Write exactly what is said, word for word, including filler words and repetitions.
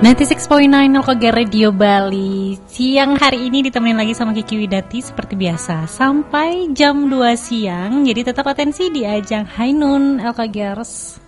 sembilan puluh enam koma sembilan L K G Radio Bali. Siang hari ini ditemenin lagi sama Kiki Widati seperti biasa sampai jam dua siang. Jadi tetap atensi di ajang Hai Nun L K Gers.